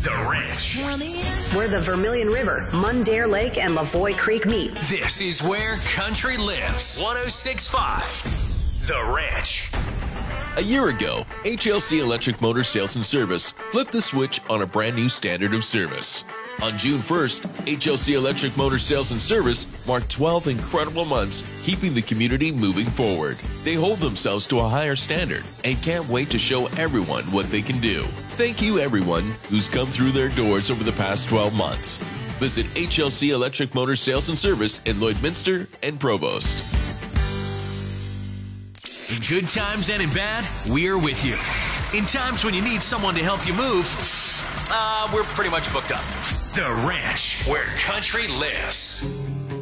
The Ranch. Where the Vermilion River, Mundare Lake, and Lavoie Creek meet. This is where country lives. 106.5. The Ranch. A year ago, HLC Electric Motor Sales and Service flipped the switch on a brand new standard of service. On June 1st, HLC Electric Motor Sales and Service marked 12 incredible months keeping the community moving forward. They hold themselves to a higher standard and can't wait to show everyone what they can do. Thank you everyone who's come through their doors over the past 12 months. Visit HLC Electric Motor Sales and Service in Lloydminster and Provost. In good times and in bad, we're with you. In times when you need someone to help you move, we're pretty much booked up. The Ranch, where country lives.